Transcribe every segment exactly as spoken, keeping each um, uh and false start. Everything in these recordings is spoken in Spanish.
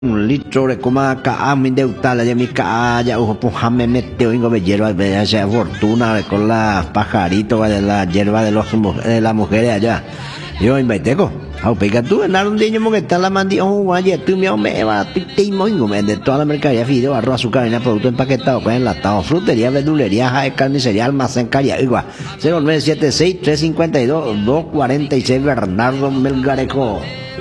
un litro de coma ca min de utala ya mi ca ya ojo pujame meteo ingo be hierba de esa fortuna con la pajarito de la hierba de los de las mujeres allá yo inviteco au pega tú en un día mo que está la mandi un guaya tú me me va ti mo ingo de toda la mercadería fideo arroz azúcar harina producto empaquetado con enlatado frutería verdulería jae carnicería almacén caria igual cero nueve siete seis tres cinco dos dos cuatro seis Bernardo Melgarejo.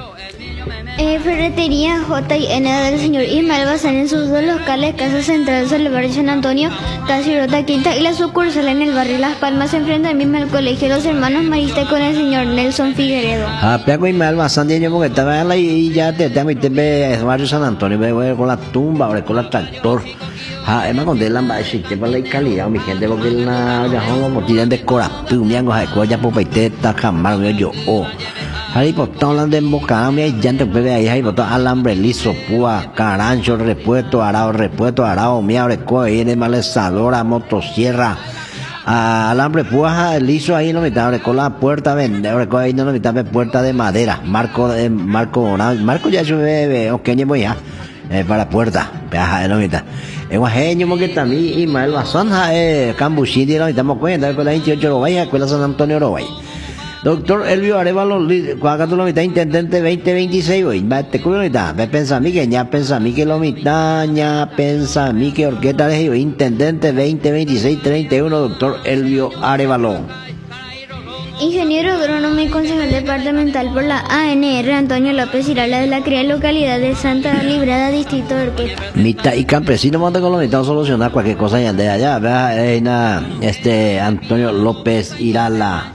Eh, ferretería J y N del señor Ismael Bazán en sus dos locales, Casa Central del barrio San Antonio, Casirota Quinta y la sucursal en el barrio Las Palmas, enfrente al mismo al colegio Los Hermanos Marista con el señor Nelson Figueredo. Ah, pero Ismael Bazán de yo porque estaba ahí y ya te te te ve el barrio San Antonio, ve con la tumba, ahora con la tractor. Ah, es más con de la base te para la calidad, mi gente porque la ya son como tiran de corazón, mi amigo, hay ya por peiteta jamás yo oh. Ahí por todo hablando de embocada, mi ya te puede ahí ahí por todo alambre liso, púa, carancho, repuesto, arao, repuesto, arao, mi abre coe, de malezadora, motosierra, alambre púa liso ahí no me está con la puerta vende, abre coe ahí no me está puerta de madera, marco de marco, marco ya sube, ok, ya voy ya, para puerta, peaja de no me está. Es un genio porque también Ismael Bazán, eh, Cambuchini, no estamos cuenta con la veintiocho Uruguay, escuela San Antonio Uruguay. Doctor Elvio Arevalo, cuando tú lo mitad intendente veinte veintiséis, hoy, te cuido mitad, me pensa a mí que ya pensa a mí que lo mitad, ya pensa a mí que orquesta de intendente veinte veintiséis treinta y uno, doctor Elvio Arevalo. Ingeniero agrónomo y consejero departamental por la A N R Antonio López Irala de la cría localidad de Santa Librada, distrito de Orquesta. Mitad y campesino manda con lo mitad a solucionar cualquier cosa ya de allá, ¿verdad? Este Antonio López Irala.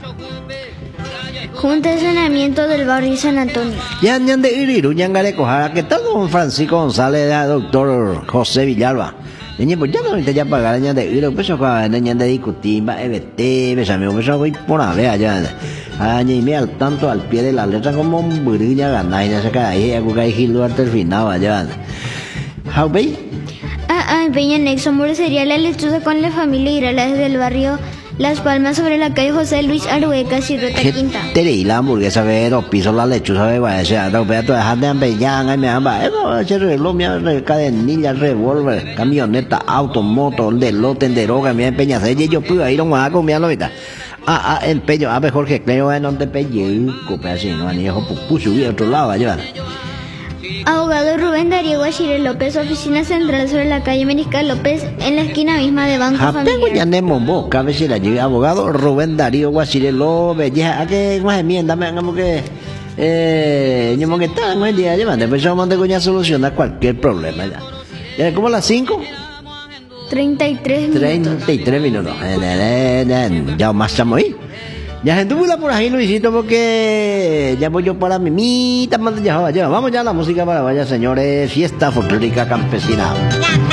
Junta de Saneamiento del barrio San Antonio. Ya han de ir, ya han de cojar. ¿Qué tal don Francisco González, doctor José Villalba? Niña, pues ya no te ya pagar, ya de ir, pues yo acá, niña de discutir, va, E B T, pues amigo, pues yo voy por a ver allá. Aña y me al tanto al pie de la letra como un burilla ganar, y no se cae ahí, algo que hay gilo al terminado allá. How be? Ah, ah, Peña Nexo, sería la lechuza con la familia Irala desde el barrio Las Palmas sobre la calle José Luis Arueca, Sirota Quinta. Te la hamburguesa ve dos pisos la lechuza ve guay, o sea, dos pedazos de dejar de ambellán, ahí me amba, eso ese reloj, mi cadenilla, revólver, camioneta, auto, moto, de lote, de droga, mi empeña, y yo pude ir a un mago, mi ahorita. Ah, ah, empeño, a ver Jorge, creo que no te pellizco, pero así, no, ni ojo, puso y otro lado, allá. Abogado Rubén Darío Guachire López, oficina central sobre la calle Meniscal López, en la esquina misma de Banco Familiar. Ya ne mombo, cabecera, abogado Rubén Darío Guachire López, ya, ¿a qué más enmienda? Me hagamos que, eh, yo que está, no es día, ya, después yo mando que ya solucionar cualquier problema, ya. ¿Ya como las cinco? treinta y tres minutos. treinta y tres minutos. Ya más estamos ahí. Ya gente vuela por ahí, Luisito, porque ya voy yo para mi mitad, ya, ya, vamos ya a la música para vaya, señores, fiesta folclórica campesina.